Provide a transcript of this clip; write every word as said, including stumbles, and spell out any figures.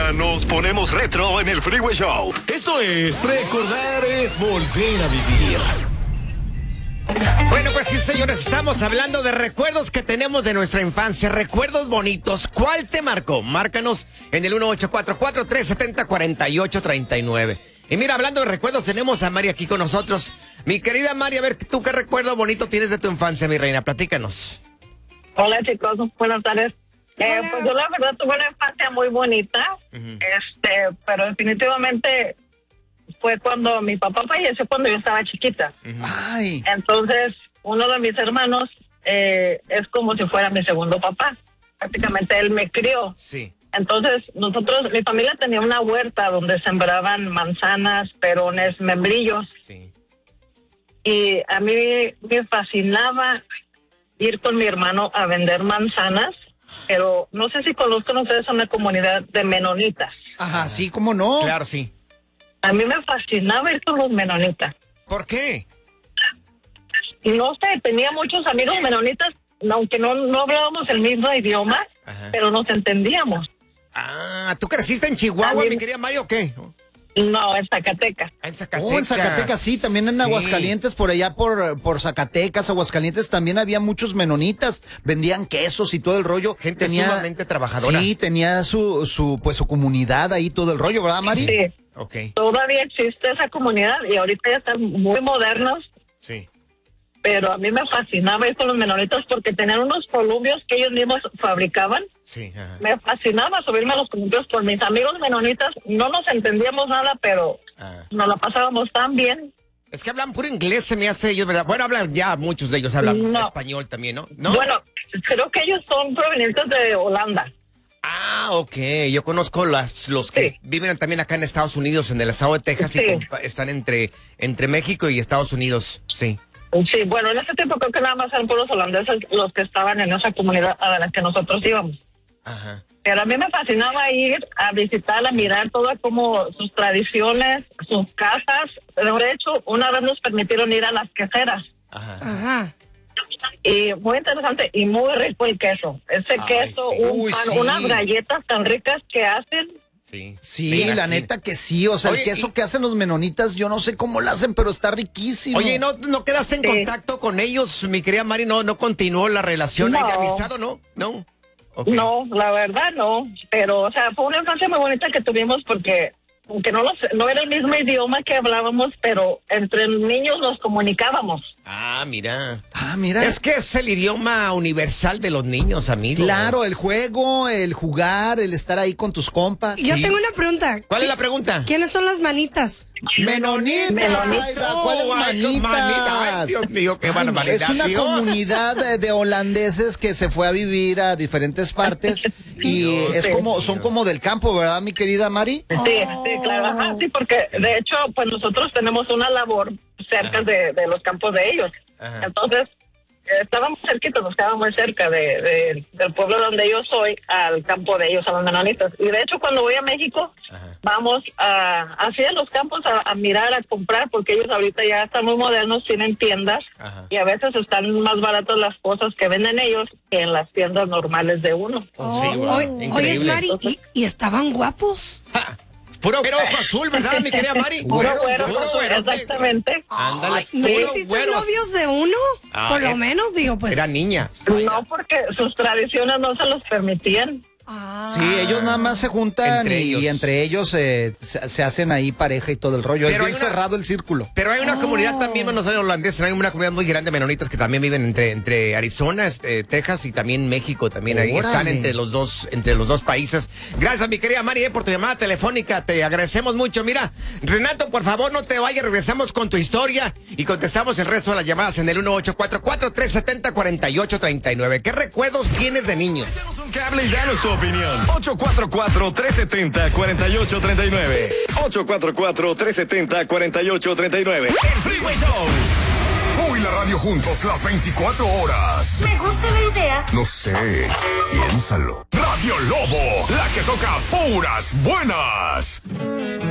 ahora nos ponemos retro en el Freeway Show. Esto es recordar es volver a vivir. Bueno, pues sí, señores, estamos hablando de recuerdos que tenemos de nuestra infancia, recuerdos bonitos. ¿Cuál te marcó? Márcanos en el uno ocho cuatro cuatro, tres siete cero, cuatro ocho tres nueve. Y mira, hablando de recuerdos, tenemos a Mari aquí con nosotros. Mi querida Mari, a ver, ¿tú qué recuerdo bonito tienes de tu infancia, mi reina? Platícanos. Hola, chicos, buenas tardes. Eh, pues yo la verdad tuve una infancia muy bonita, uh-huh. este, pero definitivamente fue cuando mi papá falleció cuando yo estaba chiquita. Uh-huh. Ay. Entonces, uno de mis hermanos eh, es como si fuera mi segundo papá. Prácticamente él me crió. Sí. Entonces, nosotros, mi familia tenía una huerta donde sembraban manzanas, perones, membrillos. Sí. Y a mí me fascinaba ir con mi hermano a vender manzanas, pero no sé si conozcan ustedes una comunidad de menonitas. Ajá, sí, ¿cómo no? Claro, sí. A mí me fascinaba ir con los menonitas. ¿Por qué? No sé, tenía muchos amigos menonitas, aunque no, no hablábamos el mismo idioma, ajá, pero nos entendíamos. Ah, ¿tú creciste en Chihuahua, mí... mi querida Mario, o qué? No, en Zacatecas. En Zacatecas. Oh, en Zacatecas, sí, también en sí. Aguascalientes, por allá por, por Zacatecas, Aguascalientes, también había muchos menonitas, vendían quesos y todo el rollo. Gente tenía, sumamente trabajadora. Sí, tenía su, su, pues, su comunidad ahí, todo el rollo, ¿verdad, Mari? Sí. Okay. Todavía existe esa comunidad y ahorita ya están muy modernos. Sí. Pero a mí me fascinaba ir con los menonitas porque tenían unos columpios que ellos mismos fabricaban. Sí. Ajá. Me fascinaba subirme a los columpios con mis amigos menonitas. No nos entendíamos nada, pero ah. nos la pasábamos tan bien. Es que hablan puro inglés, se me hace ellos, ¿verdad? Bueno, hablan ya, muchos de ellos hablan no. español también, ¿no? ¿no? Bueno, creo que ellos son provenientes de Holanda. Ah, ok. Yo conozco las, los que sí. viven también acá en Estados Unidos, en el estado de Texas, sí. y están entre, entre México y Estados Unidos, sí. Sí, bueno, en ese tiempo creo que nada más eran puros holandeses los que estaban en esa comunidad a la que nosotros íbamos. Ajá. Pero a mí me fascinaba ir a visitar, a mirar todas como sus tradiciones, sus casas. De hecho, una vez nos permitieron ir a las queseras. Ajá. Ajá. Y muy interesante y muy rico el queso. Ese Ay, queso, sí. un Uy, pan, sí. unas galletas tan ricas que hacen. Sí, sí, la neta que sí, o sea, Oye, el queso y... que hacen los menonitas, yo no sé cómo lo hacen, pero está riquísimo. Oye, ¿no, no quedaste en sí. contacto con ellos, mi querida Mari? ¿No, no continuó la relación no. ahí de amistad, no? No, okay. No, la verdad no, pero, o sea, fue una infancia muy bonita que tuvimos porque, aunque no, los, no era el mismo idioma que hablábamos, pero entre niños nos comunicábamos. Ah, mira. Ah, mira. Es que es el idioma universal de los niños, amigos. Claro, el juego, el jugar, el estar ahí con tus compas. Yo sí. tengo una pregunta. ¿Cuál es la pregunta? ¿Quiénes son las manitas? Menonitas. Menonitas. ¿Cuál es manitas? Manita. Ay, Dios mío, qué barbaridad. Es una Dios. comunidad de, de holandeses que se fue a vivir a diferentes partes y Dios, es como, son como del campo, ¿verdad, mi querida Mari? Sí, sí, claro. Ajá, sí, porque de hecho, pues nosotros tenemos una labor cerca de, de los campos de ellos. Ajá. Entonces, estábamos cerquitos, nos quedábamos muy cerca de, de, del pueblo donde yo soy, al campo de ellos, a los menonitas. Y de hecho, cuando voy a México, ajá, vamos a, así a los campos a, a mirar, a comprar, porque ellos ahorita ya están muy modernos, tienen tiendas, ajá, y a veces están más baratas las cosas que venden ellos que en las tiendas normales de uno. Oh, sí, wow, oye, oye, Mari, ¿y, ¿y estaban guapos? Ja. Puro güero ojo azul, ¿verdad, mi querida Mari? Puro güero, puro güero, exactamente. Ándale. ¿No hiciste novios de uno? Ah, Por lo eh, menos, digo, pues. Eran niñas. No, porque sus tradiciones no se los permitían. Ah. Sí, ellos nada más se juntan entre y, y entre ellos eh, se, se hacen ahí pareja y todo el rollo. Pero es bien una, cerrado el círculo. Pero hay una oh. comunidad también, no soy holandés, hay una comunidad muy grande de menonitas que también viven entre, entre Arizona, este, Texas y también México. También ahí Órale. están entre los dos, entre los dos países. Gracias, mi querida Mari, eh, por tu llamada telefónica. Te agradecemos mucho. Mira, Renato, por favor, no te vayas. Regresamos con tu historia y contestamos el resto de las llamadas en el uno ocho cuatro cuatro, tres siete cero, cuatro ocho tres nueve. ¿Qué recuerdos tienes de niños? Échanos un cable y danos tu opinión. ocho cuatro cuatro, tres siete cero, cuatro ocho tres nueve. ocho cuatro cuatro, tres siete cero, cuatro ocho tres nueve. El Freeway Show. Hoy la radio juntos las veinticuatro horas. Me gusta la idea. No sé, piénsalo. Radio Lobo, la que toca puras buenas.